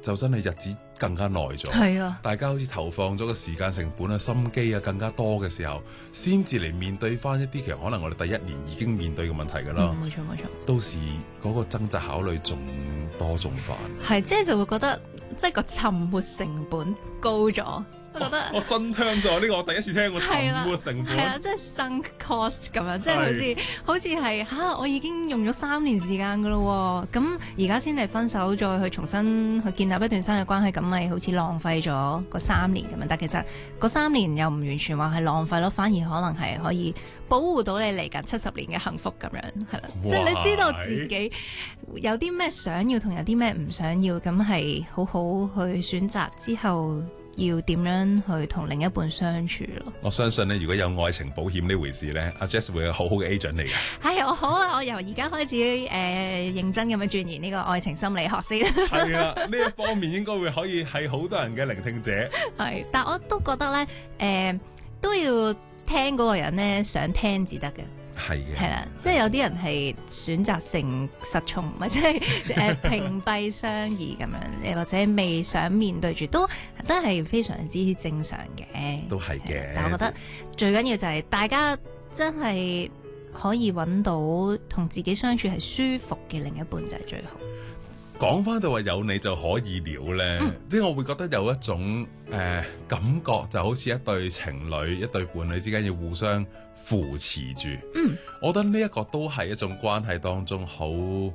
就真係日子更加耐咗。 係啊， 大家好似投放咗個時間成本啊、心機啊更加多嘅時候，先至嚟面對翻一啲其實可能我哋第一年已經面對嘅問題㗎啦。 冇錯冇錯。 到時嗰個掙扎考慮仲多仲煩。 係即係就會覺得即係個沉沒成本高咗。我覺得我新聽咗呢個，我第一次聽過沉沒成本。 係啦，即係 sunk cost 咁樣，即係好似係我已經用咗3年時間噶咯喎，咁而家先嚟分手，再去重新去建立一段新嘅關係，咁咪好似浪費咗嗰3年咁樣。但其實嗰3年又唔完全話係浪費咯，反而可能係可以保護到你嚟緊70年嘅幸福咁樣，係啦。即係你知道自己有啲咩想要同有啲咩唔想要，咁係好好去選擇之後。要點樣去同另一半相處咯？ 我相信咧，如果有愛情保險呢回事咧，阿 Jess 會有好好嘅 agent 嚟嘅。 係我好啦，我由而家開始認真咁樣鑽研呢個愛情心理學先。 係啦，呢一方面應該會可以係好多人嘅聆聽者。 係，但我都覺得咧，都要聽嗰個人咧想聽至得嘅。 係嘅， 係啦，即係有啲人係選擇性失聰，或者係屏蔽相依咁樣，或者未想面對住，都係非常之正常嘅。 都係嘅。 但我覺得最緊要就係大家真係可以揾到同自己相處係舒服嘅另一半就係最好。 講翻到話有你就可以了咧，即係我會覺得有一種感覺，就好似一對情侶、一對伴侶之間要互相扶持住。我覺得呢一個都係一種關係當中好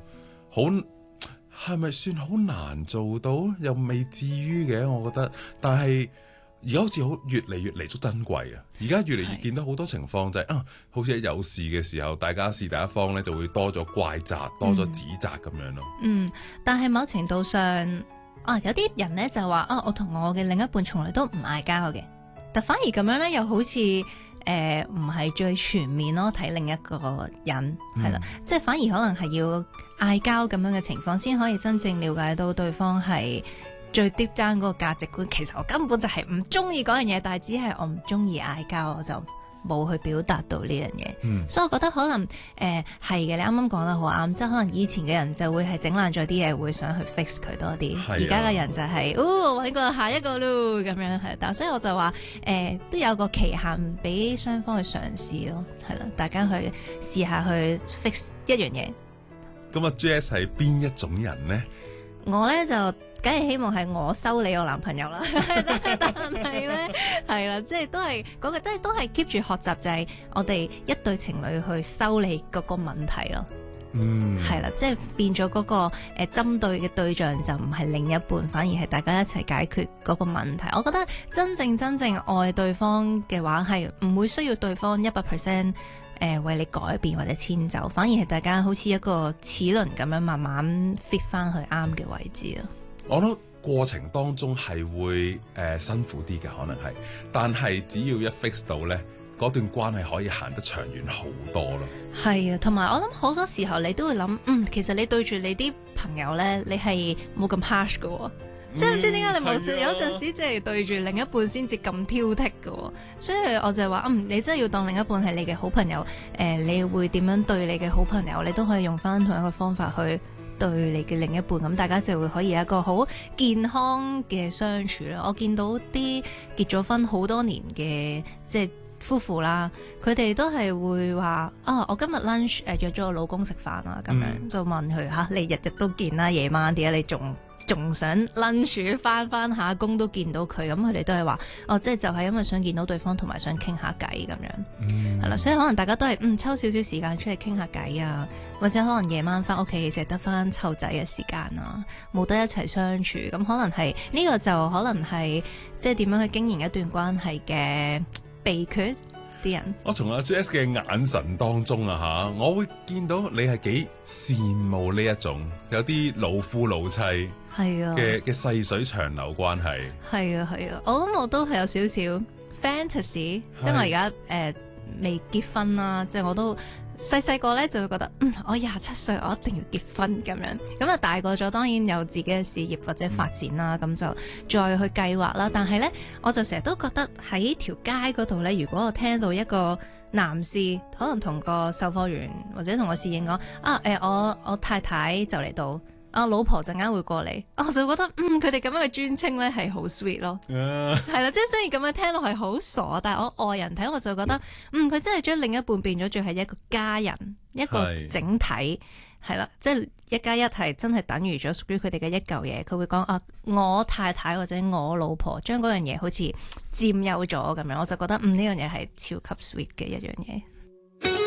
係咪算好難做到？又未至於嘅，我覺得。但係而家好似越嚟越彌足珍貴啊！而家越嚟越見到好多情況就係好似有事嘅時候，大家是第一方咧就會多咗怪責、多咗指責咁樣咯。 但係某程度上有啲人咧就話我同我嘅另一半從來都唔嗌交嘅，但反而咁樣咧又好似唔係最全面咯，睇另一個人係啦，即係反而可能係要嗌交咁樣嘅情況先可以真正了解到對方係最 deep down 嗰個價值觀。其實我根本就係唔中意嗰樣嘢，但係只係我唔中意嗌交，我就冇去表達到呢樣嘢。所以我覺得可能係嘅，你啱啱講得好啱，即係可能以前嘅人就會係整爛咗啲嘢，會想去 fix 佢多啲。而家嘅人就係揾個下一個咯咁樣係。但所以我就話都有個期限俾雙方去嘗試咯，係啦，大家去試下去 fix 一樣嘢。 咁啊 Jess 係邊一種人呢？ 我咧就梗係希望係我收你我男朋友啦，但係咧係啦，即係都係嗰個，都係 keep 住學習，就係我哋一對情侶去修理嗰個問題咯。係啦，即係變咗嗰個針對嘅對象就唔係另一半，反而係大家一齊解決嗰個問題。我覺得真正愛對方嘅話，係唔會需要對方100%為你改變或者遷就，反而係大家好似一個齒輪咁樣慢慢 fit 翻去啱嘅位置咯。 我覺得過程當中係會辛苦啲嘅，可能係，但係只要一 fix 到呢，嗰段關係可以行得長遠好多咯。 係啊，同埋我諗好多時候你都會諗，其實你對住你啲朋友呢，你係冇咁 harsh 㗎喎。即係唔知點解你冇有陣時即係對住另一半先至咁挑剔嘅，所以我就話你真係要當另一半係你嘅好朋友，你會點樣對你嘅好朋友，你都可以用翻同一個方法去對你嘅另一半，咁大家就會可以有一個好健康嘅相處啦。我見到啲結咗婚好多年嘅即係夫婦啦，佢哋都係會話我今日 lunch 約咗我老公食飯啊，咁樣就問佢你日日都見啦，夜晚點解你仲想 lunch 翻下工都見到佢，咁佢哋都係話即係就係因為想見到對方同埋想傾下偈咁樣，係啦，所以可能大家都係抽少少時間出嚟傾下偈啊，或者可能夜晚翻屋企淨係得翻湊仔嘅時間啊，冇得一齊相處，咁可能係呢個就可能係即係點樣去經營一段關係嘅秘訣。啲人，我從阿 Jess 嘅眼神當中我會見到你係幾羨慕呢一種有啲老夫老妻嘅細水長流關係。係啊，我諗我都係有少少 fantasy， 即係我而家未結婚啦，即係我都細個咧就會覺得我27歲我一定要結婚咁樣，咁啊大個咗當然有自己嘅事業或者發展啦，咁就再去計劃啦。但係咧我就成日都覺得喺條街嗰度咧，如果我聽到一個男士可能同個售貨員或者同個侍應講我太太就嚟到老婆陣間會過嚟，我就覺得佢哋咁樣嘅尊稱咧係好 sweet 咯，係啦，即係雖然咁樣聽落係好傻，但係我外人睇我就覺得，佢真係將另一半變咗做係一個家人，一個整體，係啦，即係1+1係真係等於咗屬於佢哋嘅一嚿嘢。佢會講我太太或者我老婆將嗰樣嘢好似佔有咗咁樣，我就覺得呢樣嘢係超級 sweet 嘅一樣嘢。